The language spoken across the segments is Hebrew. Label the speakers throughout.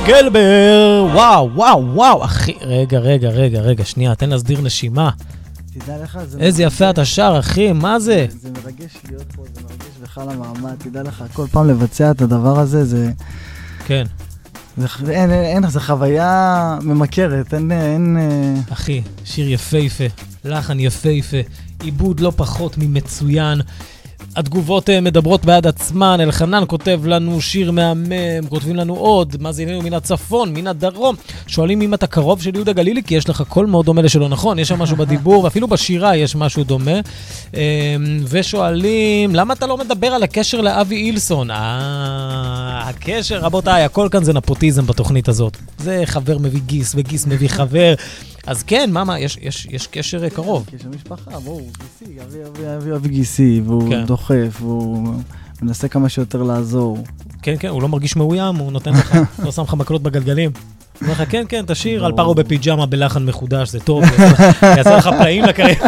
Speaker 1: גלבר, וואו, וואו, וואו, אחי, רגע, שנייה, תן להסדיר נשימה.
Speaker 2: תדע לך,
Speaker 1: איזה יפה אתה שר, אחי, מה זה?
Speaker 2: זה מרגש להיות פה, זה מרגש בכלל המעמד, תדע לך, כל פעם לבצע את הדבר הזה, זה...
Speaker 1: כן.
Speaker 2: אין, זה חוויה ממכרת, אין...
Speaker 1: אחי, שיר יפהפה, לחן יפהפה, עיבוד לא פחות ממצוין. התגובות מדברות בעד עצמן, אלחנן כותב לנו שיר מהמם, כותבים לנו עוד, מאזינינו מן הצפון, מן הדרום, שואלים אם אתה קרוב של יהודה גלילי, כי יש לך קול מאוד דומה לשלו, נכון? יש שם משהו בדיבור, ואפילו בשירה יש משהו דומה, ושואלים, למה אתה לא מדבר על הקשר לאבי אילסון? הקשר, רבותיי, הכל כאן זה נפוטיזם בתוכנית הזאת. זה חבר מביא גיס, וגיס מביא חבר, אז כן, מה, יש קשר קרוב.
Speaker 2: קשר משפחה, בואו, גיסי, אבי גיסי, והוא דוחף, והוא מנסה כמה שיותר לעזור.
Speaker 1: כן, הוא לא מרגיש מאוים, הוא נותן לך, לא שם לך מקלות בגלגלים. הוא אומר לך, כן, תשאיר על פרו בפיג'מה בלחן מחודש, זה טוב, יעשה לך פלאים לקריירה.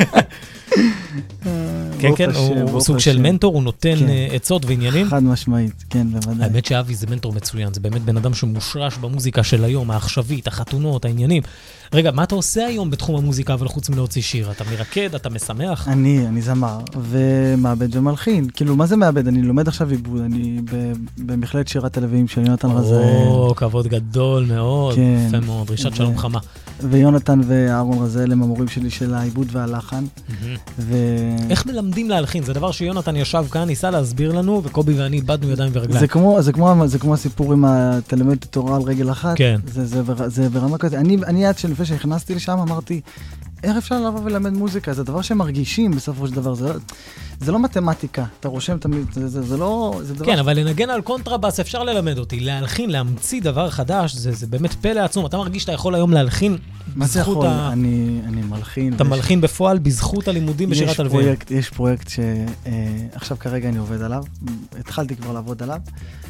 Speaker 1: כן, הוא סוג של מנטור, הוא נותן עצות ועניינים.
Speaker 2: חד משמעית, כן, בוודאי.
Speaker 1: האמת שאבי זה מנטור מצוין, זה באמת בן אדם שמושרש במוזיקה של היום, העכשווית, החתונות, העניינים. רגע, מה אתה עושה היום בתחום המוזיקה, אבל חוץ מלהוציא שיר? אתה מרקד, אתה משמח?
Speaker 2: אני זמר, ומעבד ומלחין. כאילו, מה זה מעבד? אני לומד עכשיו עיבוד, אני במכללת שירת הלוויים של יונתן רזאל.
Speaker 1: כבוד גדול מאוד, יפה מאוד, דרישת שלום חמה.
Speaker 2: ויונתן ואהרון רזאל הם המורים שלי של העיבוד והלחן.
Speaker 1: איך מלמדים להלחין? זה דבר שיונתן ישב כאן, ניסה להסביר לנו, וקובי ואני איבדנו ידיים ורגליים.
Speaker 2: זה כמו הסיפור עם תלמד תורה על רגל אחת.
Speaker 1: כן.
Speaker 2: זה ברמה כזאת. אני עד שלפני שהכנסתי לשם אמרתי, איך אפשר לבוא ולמד מוזיקה? זה דבר שמרגישים בסופו של דבר. זה לא מתמטיקה, אתה רושם תמיד, זה לא...
Speaker 1: כן, אבל לנגן על קונטרבאס אפשר ללמד אותי, להלחין, להמציא דבר חדש, זה באמת פלא עצום. אתה מרגיש שאתה יכול היום להלחין
Speaker 2: מה זה יכול? אני מלחין.
Speaker 1: אתה מלחין בפועל בזכות הלימודים בשירת הלוויים.
Speaker 2: יש פרויקט שעכשיו כרגע אני עובד עליו, התחלתי כבר לעבוד עליו,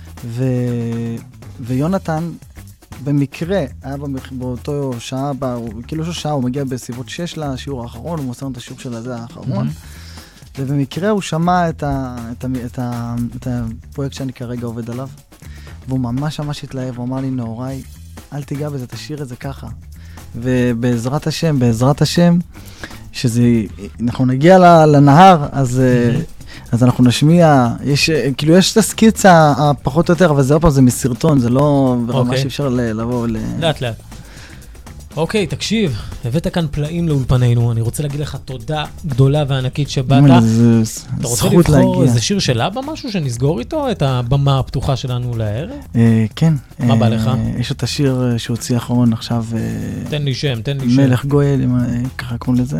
Speaker 2: ויונתן במקרה היה באותו שעה, כאילו שעה, הוא מגיע בסביבות 6 לשיעור האחרון, הוא מוסר את השיעור של הזה האחרון, ובמקרה הוא שמע את הפרויקט שאני כרגע עובד עליו, והוא ממש התלהב, הוא אמר לי, נאורי, אל תיגע בזה, תשאיר את זה ככה. ובעזרת השם, אנחנו נגיע לנהר, אז אנחנו נשמיע, יש את הסקיצה הפחות או יותר, אבל זה זה מסרטון, זה לא ברמה שאפשר לבוא
Speaker 1: לאט. אוקיי, תקשיב, הבאת כאן פלאים לאולפנינו, אני רוצה להגיד לך תודה גדולה וענקית שבאת. אתה רוצה לבחור איזה שיר של אבא, משהו שנסגור איתו, את הבמה הפתוחה שלנו לערב?
Speaker 2: כן.
Speaker 1: מה בא לך?
Speaker 2: יש את השיר שהוציא האחרון עכשיו.
Speaker 1: תן לי שם.
Speaker 2: מלך גואל, ככה קוראים לזה.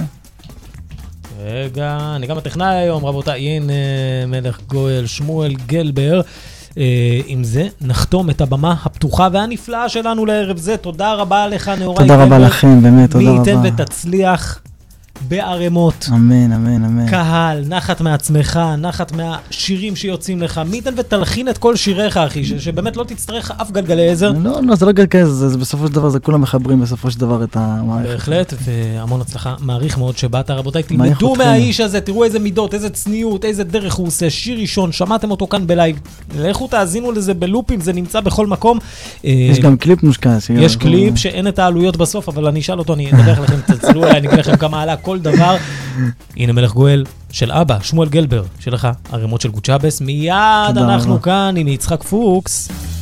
Speaker 1: רגע, אני גם הטכנאי היום, רבותיי, הנה מלך גואל, שמואל גלבר. עם זה נחתום את הבמה הפתוחה והנפלאה שלנו לערב זה. תודה רבה לך, נאורי.
Speaker 2: תודה רבה לכם, באמת, תודה רבה.
Speaker 1: מי ייתן ותצליח בערימות.
Speaker 2: אמן.
Speaker 1: קהל, נחת מעצמך, נחת מהשירים שיוצאים לך. מי ייתן ותלחין את כל שיריך, אחי, שבאמת לא תצטרך אף גלגלי עזר.
Speaker 2: לא, זה לא גלגלי עזר, זה בסופו של דבר, זה כולם מחברים בסופו של דבר את המערכת.
Speaker 1: בהחלט, והמון הצלחה. מעריך מאוד שבאת, רבותיי, תלמדו מהאיש הזה, תראו איזה מידות, איזה צניעות, איזה דרך הוא עושה, שיר ראשון, שמעתם אותו כאן בלייב. לכו תאזינו לזה בלופים, זה נמצא בכל מקום.
Speaker 2: יש גם קליפ מושקע.
Speaker 1: יש קליפ שאין את העלויות בסוף, אבל אני אשאל אותו, אני אדבר לכם, תצלצלו אליי, אני אגיד לכם כמה עלה כל דבר. הנה מלך גואל של אבא, שמואל גלבר, שלך, ערימות של גוצ'אבס. מיד אנחנו כאן עם יצחק פוקס.